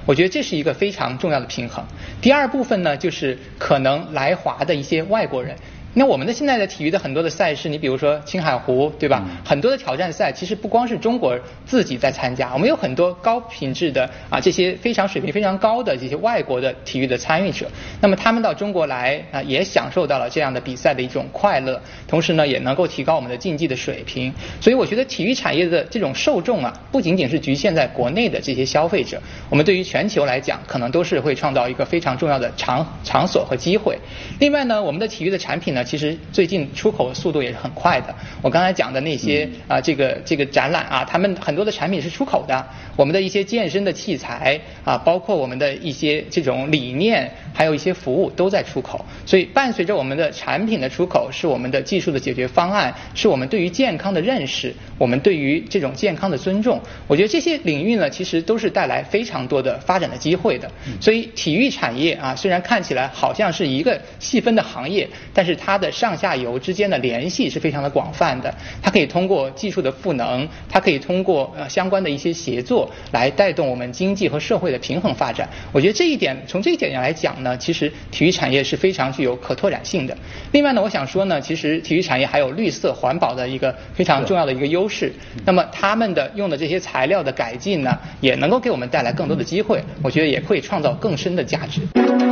我觉得这是一个非常重要的平衡。第二部分呢，就是可能来华的一些外国人。那我们的现在的体育的很多的赛事，你比如说青海湖，对吧？很多的挑战赛，其实不光是中国自己在参加，我们有很多高品质的这些非常水平非常高的这些外国的体育的参与者。那么他们到中国来也享受到了这样的比赛的一种快乐，同时呢，也能够提高我们的竞技的水平。所以我觉得体育产业的这种受众不仅仅是局限在国内的这些消费者，我们对于全球来讲，可能都是会创造一个非常重要的场所和机会。另外呢，我们的体育的产品呢，其实最近出口速度也是很快的。我刚才讲的那些这个展览他们很多的产品是出口的。我们的一些健身的器材包括我们的一些这种理念，还有一些服务都在出口。所以伴随着我们的产品的出口，是我们的技术的解决方案，是我们对于健康的认识，我们对于这种健康的尊重。我觉得这些领域呢，其实都是带来非常多的发展的机会的。所以体育产业虽然看起来好像是一个细分的行业，但是它的上下游之间的联系是非常的广泛的。它可以通过技术的赋能，它可以通过相关的一些协作来带动我们经济和社会的平衡发展。我觉得从这一点来讲呢，其实体育产业是非常具有可拓展性的。另外呢，我想说呢，其实体育产业还有绿色环保的一个非常重要的一个优势。那么他们的用的这些材料的改进呢，也能够给我们带来更多的机会，我觉得也会创造更深的价值。